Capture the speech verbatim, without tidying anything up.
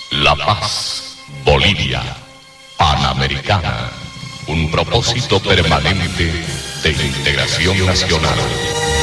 La paz, Bolivia, Panamericana, un propósito permanente de integración nacional.